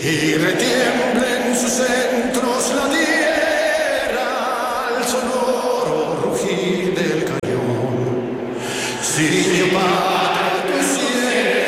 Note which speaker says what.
Speaker 1: y retiembla en sus centros la tierra al sonoro rugir del cañón. Sirio